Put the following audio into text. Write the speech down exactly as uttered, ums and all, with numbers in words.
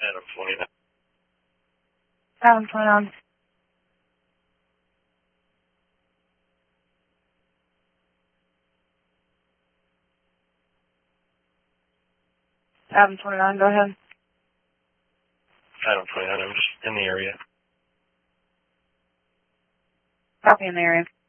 Adam twenty-nine. Adam twenty-nine. Adam twenty-nine, go ahead. Adam twenty-nine, I'm just in the area. Copy in the area.